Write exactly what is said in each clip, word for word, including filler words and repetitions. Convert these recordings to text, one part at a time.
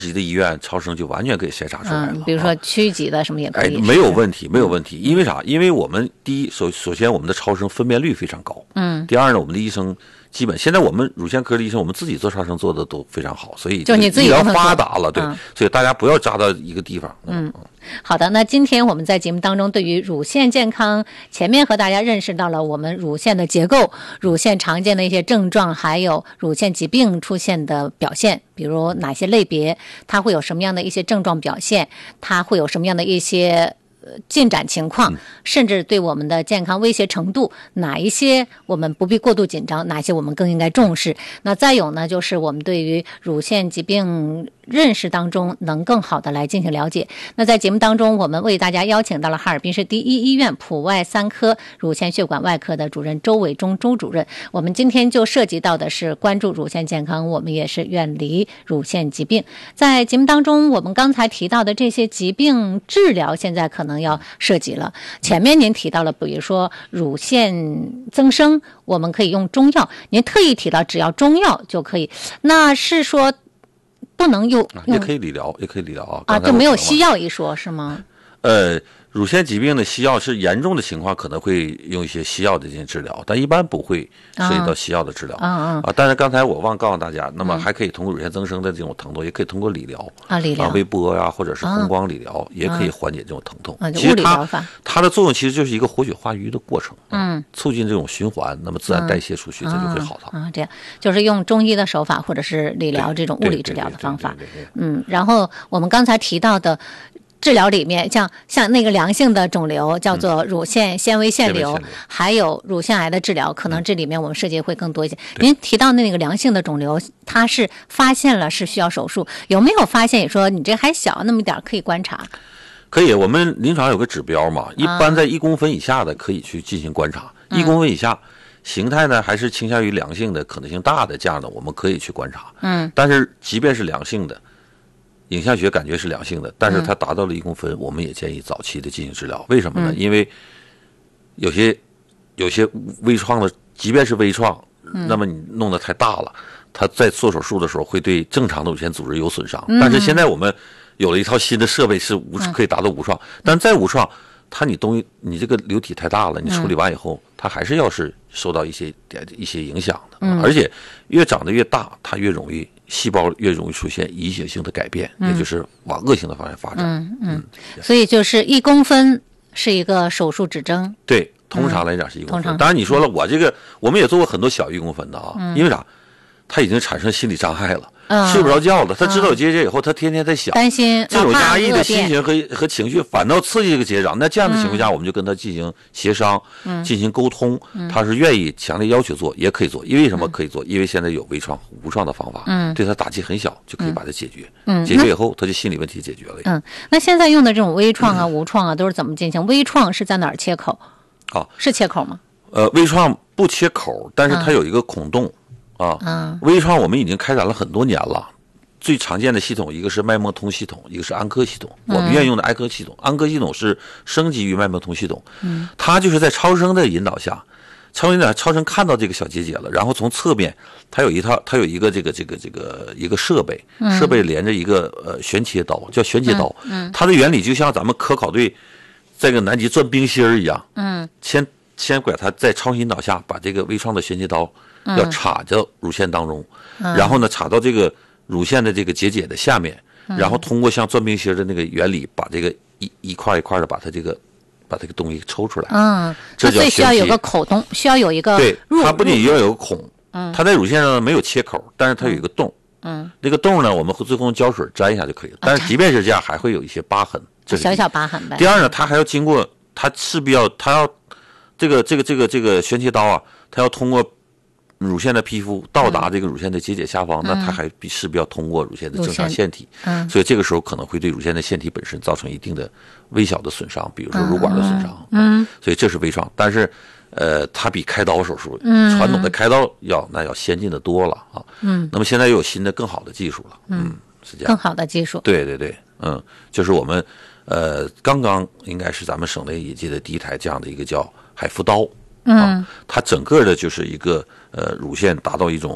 级的医院超声就完全可以筛查出来了。 嗯，比如说区级的什么也可以。 哎，没有问题，没有问题。因为啥？因为我们第一，首首先我们的超声分辨率非常高。 嗯。 第二呢，我们的医生基本现在我们乳腺科的医生，我们自己做超声做的都非常好，所以就你自己医疗发达了，对、 嗯， 所以大家不要扎到一个地方。 嗯。好的，那今天我们在节目当中对于乳腺健康，前面和大家认识到了我们乳腺的结构、乳腺常见的一些症状，还有乳腺疾病出现的表现，比如哪些类别，它会有什么样的一些症状表现，它会有什么样的一些进展情况，甚至对我们的健康威胁程度，哪一些我们不必过度紧张，哪些我们更应该重视。那再有呢，就是我们对于乳腺疾病认识当中能更好的来进行了解。那在节目当中，我们为大家邀请到了哈尔滨市第一医院普外三科乳腺血管外科的主任周伟忠周主任。我们今天就涉及到的是关注乳腺健康，我们也是远离乳腺疾病。在节目当中，我们刚才提到的这些疾病治疗，现在可能要涉及了。前面您提到了，比如说乳腺增生，我们可以用中药，您特意提到只要中药就可以，那是说不能用、 啊、也可以理疗，也可以理疗啊。 啊，就没有西药一说是吗？ 呃，乳腺疾病的西药是严重的情况，可能会用一些西药的进行治疗，但一般不会涉及到西药的治疗。 啊啊，但是刚才我忘告诉大家，那么还可以通过乳腺增生的这种疼痛，也可以通过理疗啊，理疗、 啊、微波呀、啊，或者是红光理疗、啊，也可以缓解这种疼痛。 啊， 其实它法它的作用其实就是一个活血化瘀的过程， 嗯， 促进这种循环，那么自然代谢出去，嗯、这就会好它。 啊，这样就是用中医的手法或者是理疗这种物理治疗的方法。嗯，然后我们刚才提到的治疗里面，像像那个良性的肿瘤叫做乳腺纤维腺瘤，嗯、还有乳腺癌的治疗，可能这里面我们涉及会更多一些。嗯、您提到那个良性的肿瘤，它是发现了是需要手术，有没有发现？也说你这还小那么一点可以观察？ 可以，我们临床有个指标嘛，一般在一公分以下的可以去进行观察，一、嗯、公分以下。形态呢还是倾向于良性的，可能性大的这样的，我们可以去观察。 嗯， 但是即便是良性的，影像学感觉是良性的，但是它达到了一公分，嗯、我们也建议早期的进行治疗。为什么呢？嗯、因为有些有些微创的，即便是微创，嗯、那么你弄得太大了，它在做手术的时候会对正常的乳腺组织有损伤。嗯、但是现在我们有了一套新的设备，是无可以达到无创，嗯、但再无创。它你东西你这个瘤体太大了，你处理完以后，嗯、它还是要是受到一些一些影响的， 嗯、 而且越长得越大，它越容易细胞越容易出现移行性的改变，嗯、也就是往恶性的方向发展。 嗯嗯，嗯所以就是一公分是一个手术指征。 对，通常来讲是一公分。 嗯、 当然你说了，我这个我们也做过很多小一公分的啊， 嗯、 因为啥？他已经产生心理障碍了。 嗯、 睡不着觉了，他知道有结节以后，嗯、他天天在想， 担心这种压抑的心情和和情绪，反倒刺激这个结长。那这样的情况下，嗯、我们就跟他进行协商， 嗯、 进行沟通。 嗯、 他是愿意强烈要求做，也可以做。因为什么可以做？因为现在有微创、无创的方法， 嗯、 对他打击很小，就可以把它解决。 嗯、 解决以后，他就心理问题解决了。 嗯，那现在用的这种微创啊、无创啊，都是怎么进行？微创是在哪儿切口？ 啊， 是切口吗？ 呃，微创不切口，但是它有一个孔洞。啊， 嗯， 微创我们已经开展了很多年了。最常见的系统，一个是脉膜通系统，一个是安科系统。我们愿意用的安科系统，安科系统是升级于脉膜通系统。 嗯， 它就是在超声的引导下，超声引导超声看到这个小结节了，然后从侧面，它有一套，它有一个这个这个这个一个设备，设备连着一个呃旋切刀，叫旋切刀。 嗯， 它的原理就像咱们科考队在个南极钻冰心儿一样。 嗯， 先先管它在超声引导下，把这个微创的旋切刀。要插到乳腺当中， 嗯、 然后呢插到这个乳腺的这个结节的下面， 嗯、 然后通过像钻冰心的那个原理，把这个一一块一块的把它这个把这个东西抽出来。 嗯， 这叫所以需要有个口洞，需要有一个对，它不仅要有个孔， 嗯， 它在乳腺上没有切口，但是它有一个洞。 嗯， 那个洞呢，我们最后用胶水沾一下就可以了。但是即便是这样，还会有一些疤痕，这是小小疤痕呗。 第二呢，它还要经过，它势必要，它要这个这个这个这个旋切刀啊，它要通过。乳腺的皮肤到达这个乳腺的结节下方， 嗯、 那它还必势必要通过乳腺的正常腺体， 嗯、 所以这个时候可能会对乳腺的腺体本身造成一定的微小的损伤，比如说乳管的损伤。 嗯， 所以这是微创，但是，呃，它比开刀手术， 嗯、 传统的开刀要那要先进的多了啊。 嗯， 那么现在又有新的更好的技术了。 嗯， 嗯是这样。 更好的技术。 对对对，嗯，就是我们，呃，刚刚应该是咱们省内引进的第一台这样的一个叫海扶刀。 嗯、 啊，它整个的就是一个呃乳腺达到一种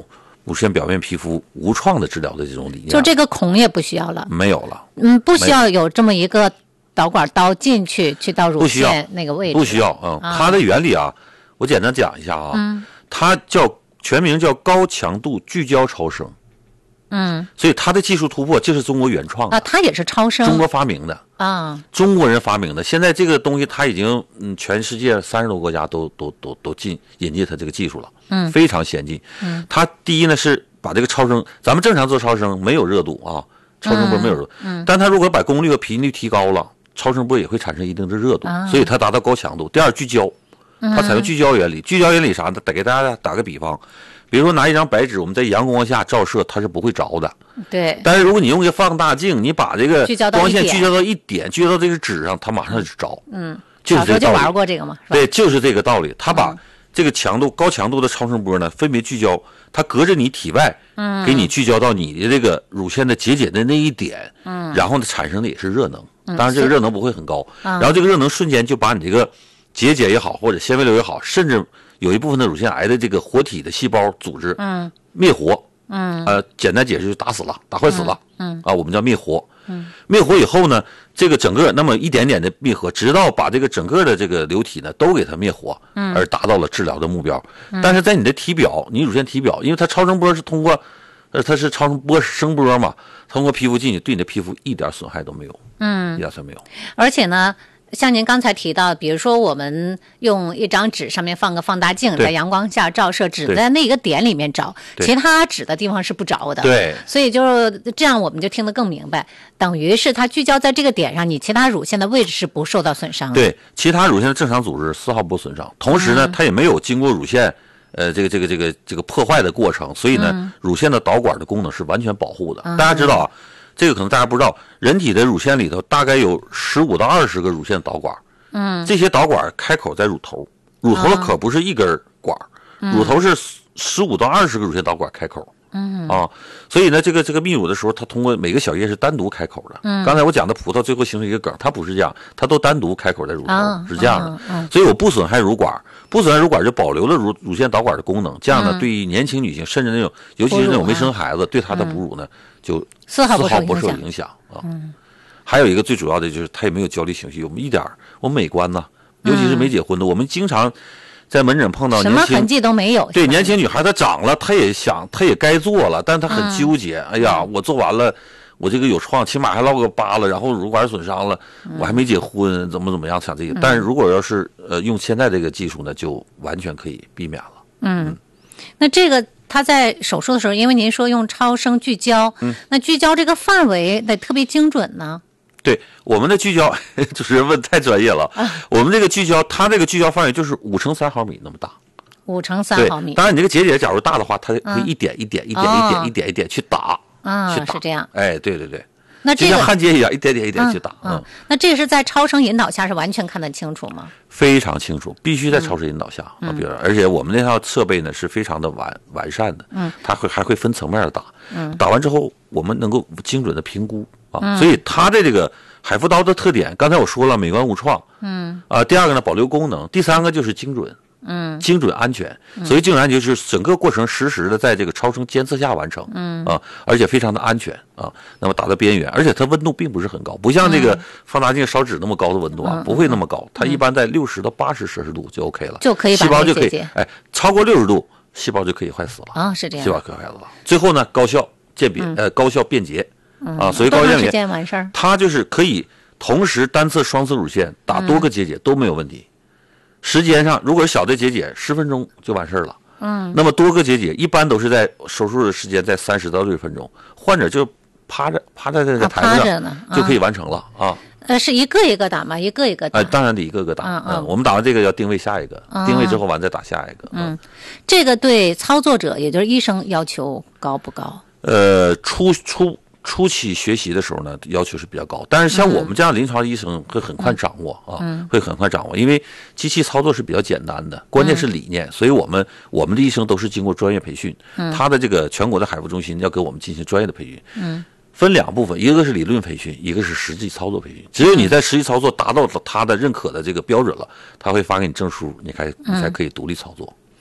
乳腺表面皮肤无创的治疗的这种理念， 就这个孔也不需要了， 没有了。 嗯，不需要有这么一个导管刀进去去到乳不需要腺那个位置， 不需要。嗯， 啊它的原理啊，我简单讲一下啊， 嗯它叫全名叫高强度聚焦超声， 嗯所以它的技术突破就是中国原创的， 啊，它也是超声， 中国发明的。 啊， 中国人发明的，现在这个东西它已经，嗯，全世界三十多个国家都都都都进引进它这个技术了， 嗯， 非常先进。 嗯， 它第一呢是把这个超声，咱们正常做超声没有热度啊，超声波没有热度， 嗯，嗯但它如果把功率和频率提高了，超声波也会产生一定的热度， 啊所以它达到高强度。第二，聚焦，它采用聚焦原理，聚焦原理啥呢？得给大家打个比方，比如说拿一张白纸，我们在阳光下照射，它是不会着的。 对， 但是如果你用一个放大镜，你把这个聚焦到光线一点聚焦到一点，聚焦到这个纸上，它马上就着。 嗯， 就是小时候就这个道理。 玩过这个嘛，是吧？ 对，就是这个道理。它把嗯这个强度、高强度的超声波呢，分别聚焦，它隔着你体外， 嗯， 给你聚焦到你的这个乳腺的结节的那一点，嗯，然后呢产生的也是热能，当然这个热能不会很高， 嗯然后这个热能瞬间就把你这个结节也好，或者纤维瘤也好，甚至有一部分的乳腺癌的这个活体的细胞组织， 嗯， 灭活。 嗯， 呃，简单解释就是打死了，打坏死了， 嗯， 啊，我们叫灭活，嗯，灭活以后呢，这个整个那么一点点的灭活，直到把这个整个的这个瘤体呢都给它灭活，嗯，而达到了治疗的目标。嗯、但是在你的体表，你乳腺体表，因为它超声波是通过，呃，它是超声波声波嘛，通过皮肤进去，对你的皮肤一点损害都没有，嗯，一点损害没有。 而且呢。像您刚才提到，比如说我们用一张纸上面放个放大镜，在阳光下照射，只在那个点里面照，其他指的地方是不着的。 对， 所以就是这样，我们就听得更明白，等于是它聚焦在这个点上，你其他乳腺的位置是不受到损伤的。 对，其他乳腺的正常组织丝毫不损伤，同时呢，嗯、它也没有经过乳腺呃这个这个这个这个破坏的过程，所以呢，嗯、乳腺的导管的功能是完全保护的。嗯、大家知道啊。这个可能大家不知道，人体的乳腺里头大概有十五到二十个乳腺导管，嗯，这些导管开口在乳头，乳头可不是一根管，嗯、乳头是十五到二十个乳腺导管开口，嗯啊，所以呢，这个这个泌乳的时候，它通过每个小叶是单独开口的。嗯，刚才我讲的葡萄最后形成一个梗，它不是这样，它都单独开口在乳头，哦、是这样的。哦哦、所以我不损害乳管，不损害乳管就保留了乳乳腺导管的功能。这样呢，嗯、对于年轻女性，甚至那种尤其是那种没生孩子，对她的哺乳呢。嗯就丝毫不受影响啊！嗯，还有一个最主要的就是它也没有焦虑情绪。我们一点我们美观呢，尤其是没结婚的，嗯、我们经常在门诊碰到年轻什么痕迹都没有。 对，年轻女孩她长了，她也想，她也该做了，但她很纠结。嗯、哎呀，我做完了，我这个有创，起码还落个疤了，然后乳管损伤了，嗯、我还没结婚，怎么怎么样想这个？嗯、但是如果要是呃用现在这个技术呢，就完全可以避免了。 嗯，嗯那这个。他在手术的时候，因为您说用超声聚焦，嗯，那聚焦这个范围得特别精准呢。 对，我们的聚焦，主持人问太专业了。啊、我们这个聚焦，它这个聚焦范围就是五乘三毫米那么大。 五乘三毫米。 当然，你这个结节假如大的话，它可以一点一点、一点一点、一点一点去打。 啊， 去打是这样。 哎，对对对。 那这个就像焊接一样，一点点一点去打。 嗯，嗯那这个是在超声引导下是完全看得清楚吗？ 非常清楚，必须在超声引导下啊。 嗯、 比如，而且我们那套设备呢是非常的完完善的。 嗯， 它会还会分层面打。 嗯， 打完之后我们能够精准的评估啊。嗯、所以它的这个海扶刀的特点，刚才我说了，美观无创。 嗯。 啊，第二个呢，保留功能；第三个就是精准。 嗯， 精准安全，所以精准安全就是整个过程实时的在这个超声监测下完成， 嗯啊，而且非常的安全啊。那么打到边缘，而且它温度并不是很高，不像这个放大镜烧纸那么高的温度啊， 嗯、 不会那么高，它一般在六十到八十摄氏度就 OK 了， 就可以把细胞就可以，哎，超过六十度，细胞就可以坏死了啊，是这样， 细胞可以坏死了。最后呢，高效鉴别，呃，高效便捷啊，所以高效辨别， 完事儿， 它就是可以同时单侧双侧乳腺打多个结节都没有问题。时间上，如果是小的结节，十分钟就完事儿了。 嗯， 那么多个结节，一般都是在手术的时间在三十到六十分钟，患者就趴着趴在这个台子上、 啊就可以完成了啊。 呃，是一个一个打吗？一个一个打？ 哎、呃，当然得一个个打。 嗯嗯， 嗯我们打完这个要定位下一个， 嗯、 定位之后完再打下一个。 嗯，嗯这个对操作者，也就是医生要求高不高？ 呃，初初。初期学习的时候呢，要求是比较高，但是像我们这样临床医生会很快掌握、嗯、啊， 嗯、 会很快掌握，因为机器操作是比较简单的，关键是理念，嗯、所以我们我们的医生都是经过专业培训， 嗯、 他的这个全国的海服中心要给我们进行专业的培训， 嗯， 分两部分，一个是理论培训，一个是实际操作培训。只有你在实际操作达到他的认可的这个标准了，他会发给你证书，你才你才可以独立操作。嗯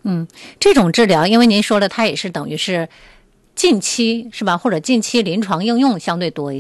嗯，这种治疗，因为您说了，它也是等于是近期是吧，或者近期临床应用相对多一些。